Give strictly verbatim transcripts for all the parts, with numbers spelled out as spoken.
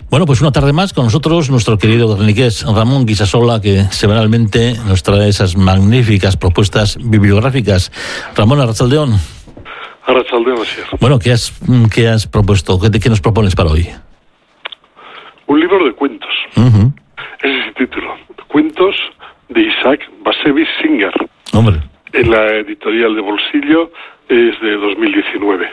Bueno, pues una tarde más con nosotros nuestro querido guerniqués Ramón Guisasola, que semanalmente nos trae esas magníficas propuestas bibliográficas. Ramón, arratsaldeón. Arratsaldeón, así es. Bueno, ¿qué has, qué has propuesto? ¿Qué, ¿Qué nos propones para hoy? Un libro de cuentos. Uh-huh. Ese es el título. Cuentos de Isaac Bashevis Singer. Hombre. En la editorial de Bolsillo es de dos mil diecinueve.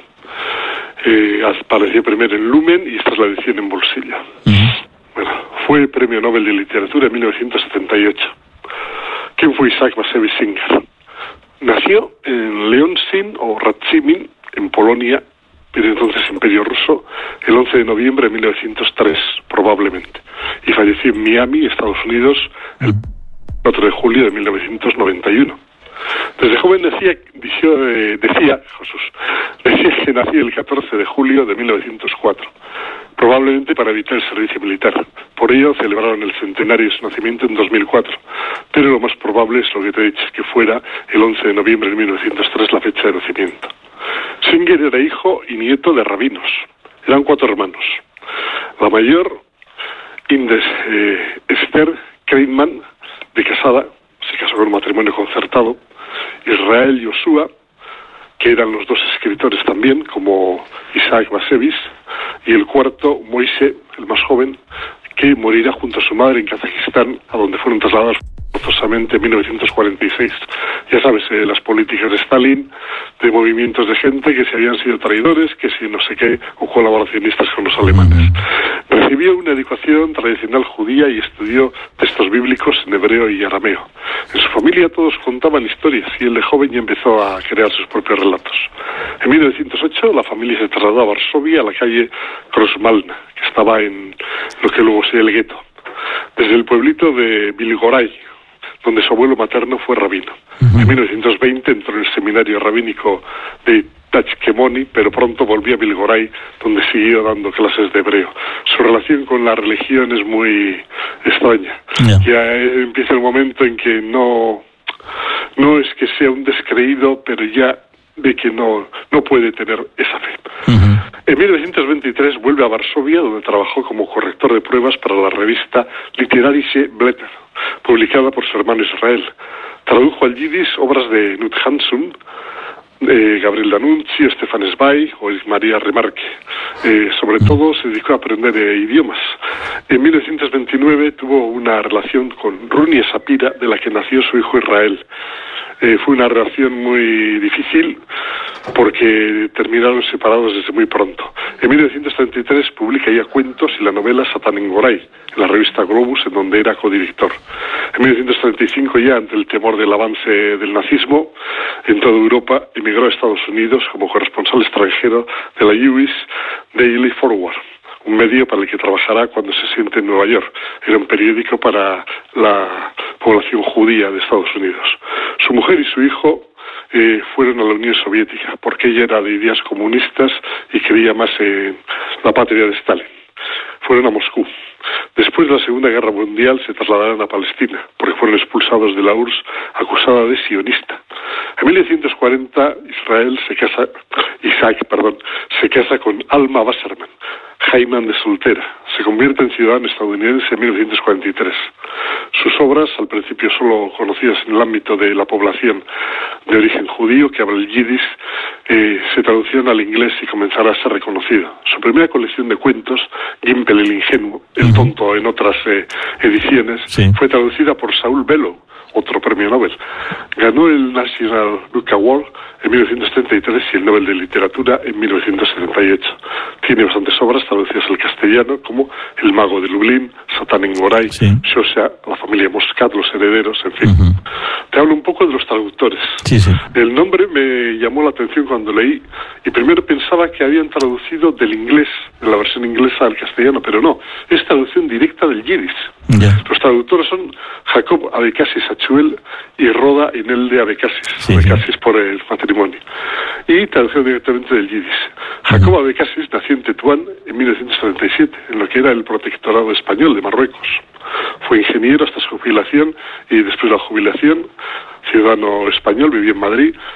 Eh, apareció primero en Lumen y esta es la edición en Bolsillo. Uh-huh. Bueno, fue Premio Nobel de Literatura en mil novecientos setenta y ocho. ¿Quién fue Isaac Bashevis Singer? Nació en Leoncin o Radzimin, en Polonia, en entonces Imperio Ruso, el once de noviembre de mil novecientos tres, probablemente. Y falleció en Miami, Estados Unidos, el cuatro de julio de mil novecientos noventa y uno. Desde joven decía, decía, eh, decía, Jesús, decía que nació el catorce de julio de mil novecientos cuatro, probablemente para evitar el servicio militar. Por ello celebraron el centenario de su nacimiento en dos mil cuatro, pero lo más probable es lo que te he dicho, que fuera el once de noviembre de mil novecientos tres la fecha de nacimiento. Singer era hijo y nieto de rabinos. Eran cuatro hermanos. La mayor, Indes eh, Esther Kreitman, de casada, se casó con un matrimonio concertado. Israel Yoshua, que eran los dos escritores también, como Isaac Bashevis, y el cuarto, Moishe, el más joven, que morirá junto a su madre en Kazajistán, a donde fueron trasladados forzosamente en mil novecientos cuarenta y seis. Ya sabes, eh, las políticas de Stalin, de movimientos de gente que si habían sido traidores, que si no sé qué, o colaboracionistas con los alemanes. Recibió una educación tradicional judía y estudió textos bíblicos en hebreo y arameo. En su familia todos contaban historias y él de joven ya empezó a crear sus propios relatos. En mil novecientos ocho la familia se trasladó a Varsovia, a la calle Krosmalna, que estaba en lo que luego sería el gueto, desde el pueblito de Bilgoray, donde su abuelo materno fue rabino. Uh-huh. En mil novecientos veinte entró en el seminario rabínico de Tachkemoni, pero pronto volvió a Bilgoray, donde siguió dando clases de hebreo. Su relación con la religión es muy extraña. Yeah. Ya empieza el momento en que no, no es que sea un descreído, pero ya ve que no, no puede tener esa fe. Uh-huh. En mil novecientos veintitrés vuelve a Varsovia, donde trabajó como corrector de pruebas para la revista Literarische Blätter, publicada por su hermano Israel. Tradujo al yiddish obras de Knut Hamsun, eh, Gabriel D'Annunzio, Stefan Zweig o María Remarque. Eh, sobre todo se dedicó a aprender eh, idiomas. En mil novecientos veintinueve tuvo una relación con Runia Sapira, de la que nació su hijo Israel. Eh, fue una relación muy difícil porque terminaron separados desde muy pronto. En mil novecientos treinta y tres publica ya cuentos y la novela Satán en Goray, en la revista Globus, en donde era codirector. En mil novecientos treinta y cinco, ya ante el temor del avance del nazismo en toda Europa, emigró a Estados Unidos como corresponsal extranjero de la U S Daily Forward, un medio para el que trabajará cuando se siente en Nueva York. Era un periódico para la población judía de Estados Unidos. Su mujer y su hijo eh, fueron a la Unión Soviética, porque ella era de ideas comunistas y creía más en la patria de Stalin. Fueron a Moscú. Después de la Segunda Guerra Mundial se trasladaron a Palestina, porque fueron expulsados de la U R S S acusada de sionista. En mil novecientos cuarenta Israel se casa, Isaac, perdón, se casa con Alma Wasserman, Jaiman de soltera. Se convierte en ciudadano estadounidense en mil novecientos cuarenta y tres. Sus obras, al principio solo conocidas en el ámbito de la población de origen judío que habla el yiddish, eh, se traducieron al inglés y comenzará a ser reconocido. Su primera colección de cuentos, Gimpel el ingenuo, el tonto en otras eh, ediciones, sí, fue traducida por Saul Bellow, otro premio Nobel. Ganó el National Book Award en mil novecientos treinta y tres y el Nobel de Literatura en mil novecientos setenta y ocho. Tiene bastantes obras traducidas al castellano, como El mago de Lublin, Satán en Goray, sí, Shosha, La familia Moscat, Los herederos, en fin. Uh-huh. Te hablo un poco de los traductores. Sí, sí. El nombre me llamó la atención cuando leí, y primero pensaba que habían traducido del inglés, de la versión inglesa al castellano, pero no, es traducción directa del yiddish. Yeah. Los traductores son Jacob Abecasis Achuel y Roda Inelde Abecasis, sí, Abecasis sí, por el matrimonio, y traducción directamente del yiddish. Jacob uh-huh. Abecasis nació en Tetuán en mil novecientos treinta y siete, en lo que era el protectorado español de Marruecos. Fue ingeniero hasta su jubilación y después de la jubilación, ciudadano español, vivió en Madrid.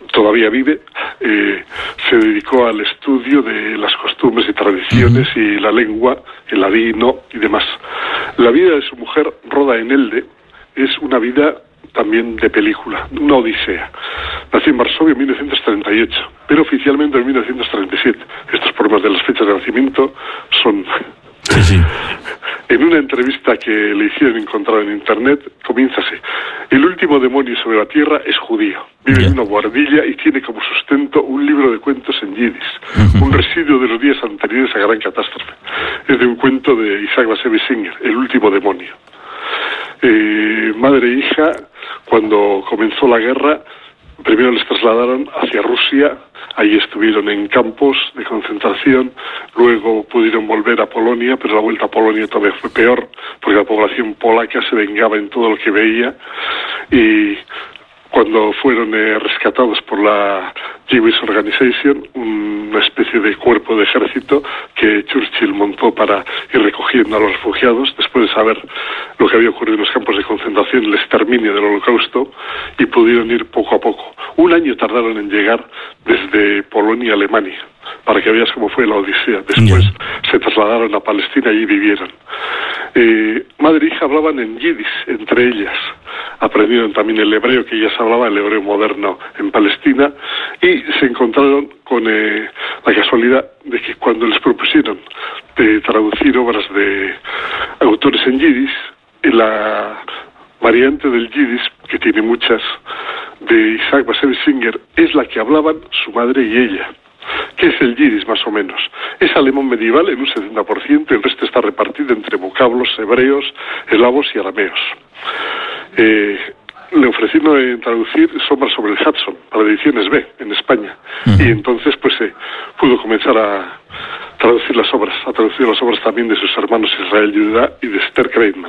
todavía vive, eh, se dedicó al estudio de las costumbres y tradiciones uh-huh. y la lengua, el ladino y demás. La vida de su mujer, Rhoda Enelde, es una vida también de película, una odisea. Nació en Varsovia en mil novecientos treinta y ocho, pero oficialmente en mil novecientos treinta y siete. Estos problemas de las fechas de nacimiento son... Sí, sí. En una entrevista que le hicieron encontrar en internet, comienza así: el último demonio sobre la tierra es judío, vive yeah. en una buhardilla y tiene como sustento un libro de cuentos en yidis, uh-huh. un residuo de los días anteriores a Gran Catástrofe. Es de un cuento de Isaac Bashevis Singer, El último demonio. Eh, madre e hija, cuando comenzó la guerra, primero les trasladaron hacia Rusia. Allí estuvieron en campos de concentración, luego pudieron volver a Polonia, pero la vuelta a Polonia todavía fue peor, porque la población polaca se vengaba en todo lo que veía, y cuando fueron eh, rescatados por la Jewish Organization, una especie de cuerpo de ejército que Churchill montó para ir recogiendo a los refugiados, después de saber lo que había ocurrido en los campos de concentración, el exterminio del Holocausto, y pudieron ir poco a poco. Un año tardaron en llegar desde Polonia a Alemania, para que veas cómo fue la odisea. Después yeah. se trasladaron a Palestina y allí vivieron. Eh, madre e hija hablaban en yidis entre ellas. Aprendieron también el hebreo, que ya se hablaba, el hebreo moderno en Palestina, y se encontraron con eh, la casualidad de que cuando les propusieron de traducir obras de autores en yidis, la variante del yidis, que tiene muchas, de Isaac Bashevis Singer, es la que hablaban su madre y ella. ¿Qué es el yidis, más o menos? Es alemán medieval en un setenta por ciento, el resto está repartido entre vocablos hebreos, eslavos y arameos. Eh, le ofrecieron eh, traducir Sombras sobre el Hudson para Ediciones B en España, uh-huh. y entonces pues eh, pudo comenzar a traducir las obras, a traducir las obras también de sus hermanos Israel Judá y de Esther Kreitman.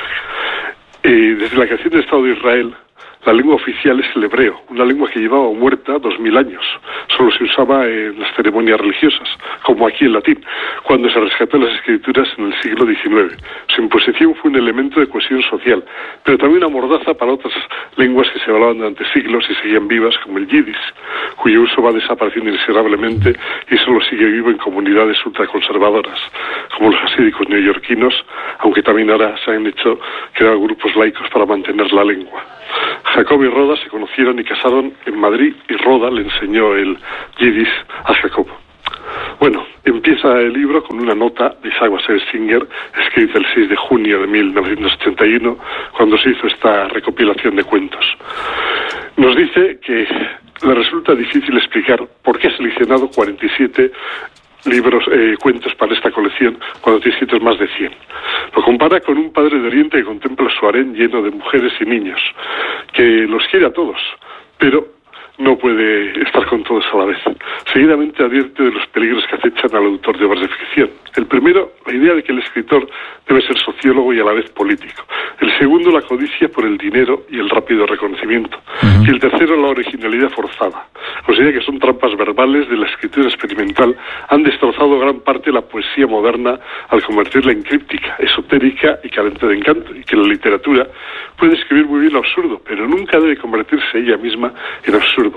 Eh, desde la creación del Estado de Israel, la lengua oficial es el hebreo, una lengua que llevaba muerta dos mil años. Solo se usaba en las ceremonias religiosas, como aquí en latín, cuando se rescató las escrituras en el siglo diecinueve. Su imposición fue un elemento de cohesión social, pero también una mordaza para otras lenguas que se hablaban durante siglos y seguían vivas, como el yidis, cuyo uso va desapareciendo inexorablemente y solo sigue vivo en comunidades ultraconservadoras, como los hasídicos neoyorquinos, aunque también ahora se han hecho crear grupos laicos para mantener la lengua. Jacob y Rhoda se conocieron y casaron en Madrid, y Rhoda le enseñó el yidis a Jacob. Bueno, empieza el libro con una nota de Isaac Bashevis Singer, escrita el seis de junio de mil novecientos ochenta y uno, cuando se hizo esta recopilación de cuentos. Nos dice que le resulta difícil explicar por qué ha seleccionado cuarenta y siete libros, eh, cuentos para esta colección, cuando tiene escritos más de cien. Lo compara con un padre de Oriente que contempla su harén lleno de mujeres y niños, que los quiere a todos, pero no puede estar con todos a la vez. Seguidamente advierte de los peligros que acechan al autor de obras de ficción. El primero, la idea de que el escritor debe ser sociólogo y a la vez político. El segundo, la codicia por el dinero y el rápido reconocimiento. Uh-huh. Y el tercero, la originalidad forzada. Considera que son trampas verbales de la escritura experimental. Han destrozado gran parte de la poesía moderna al convertirla en críptica, esotérica y carente de encanto. Y que la literatura puede escribir muy bien lo absurdo, pero nunca debe convertirse ella misma en absurdo.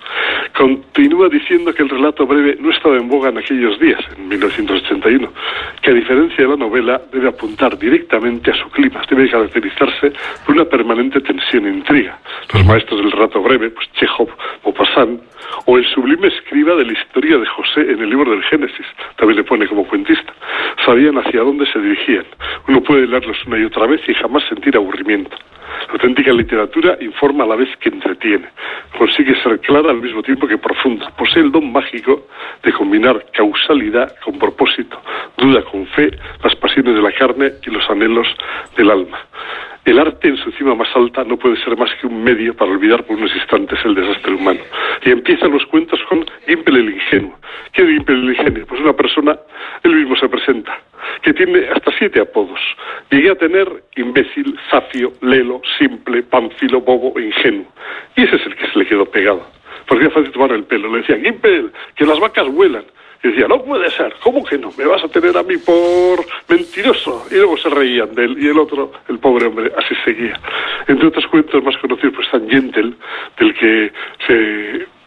Continúa diciendo que el relato breve no estaba en boga en aquellos días, en mil novecientos ochenta y uno, que a diferencia de la novela debe apuntar directamente a su clima, debe caracterizarse por una permanente tensión e intriga. Los maestros del relato breve, pues Chekhov, Maupassant, o el sublime escriba de la historia de José en el libro del Génesis, también le pone como cuentista, sabían hacia dónde se dirigían. Uno puede leerlos una y otra vez y jamás sentir aburrimiento. La auténtica literatura informa a la vez que entretiene. Consigue ser clara al mismo tiempo que profunda. Posee el don mágico de combinar causalidad con propósito, duda con fe, las pasiones de la carne y los anhelos del alma. El arte en su cima más alta no puede ser más que un medio para olvidar por unos instantes el desastre humano. Y empiezan los cuentos con Gimpel el ingenuo. ¿Qué es Gimpel el ingenuo? Pues una persona, él mismo se presenta, que tiene hasta siete apodos. Llegué a tener imbécil, zafio, lelo, simple, pánfilo, bobo e ingenuo. Y ese es el que se le quedó pegado. Porque era fácil tomar el pelo. Le decían, Gimpel, que las vacas vuelan. Y decía, no puede ser, ¿cómo que no? Me vas a tener a mí por mentiroso. Y luego se reían de él, y el otro, el pobre hombre, así seguía. Entre otros cuentos más conocidos, pues San Gentel, del que se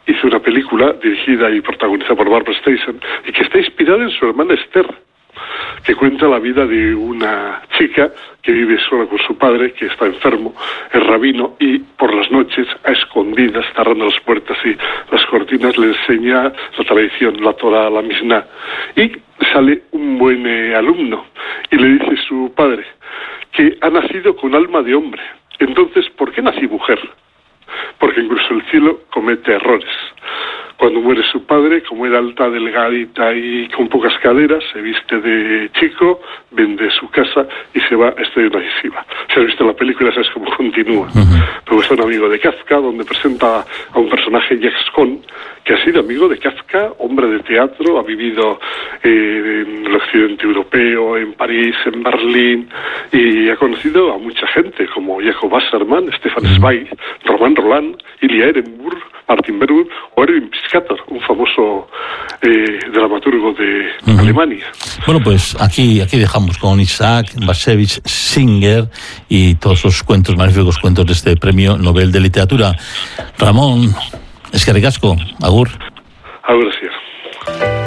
hizo una película dirigida y protagonizada por Barbra Streisand y que está inspirada en su hermana Esther, que cuenta la vida de una chica que vive sola con su padre, que está enfermo, es rabino, y por las noches, a escondidas, cerrando las puertas y las cortinas, le enseña la tradición, la Torah, la Mishnah. Y sale un buen eh, alumno, y le dice su padre que ha nacido con alma de hombre. Entonces, ¿por qué nací mujer? Porque incluso el cielo comete errores. Cuando muere su padre, como era alta, delgadita y con pocas caderas, se viste de chico, vende su casa y se va a estudiar una yeshiva. Si has visto la película, sabes cómo continúa. Uh-huh. Luego es un amigo de Kafka, donde presenta a un personaje, Jacques Kohn, que ha sido amigo de Kafka, hombre de teatro, ha vivido eh, en el occidente europeo, en París, en Berlín, y ha conocido a mucha gente, como Jacob Wasserman, Stefan Zweig, Roman Roland, Ilya Ehrenburg, Martin Bergman o Erwin Piscator, un famoso eh, dramaturgo de uh-huh. Alemania. Bueno, pues aquí aquí dejamos con Isaac Bashevis Singer y todos los cuentos, magníficos cuentos de este Premio Nobel de Literatura. Ramón, eskerrik asko, agur. Agur, sí.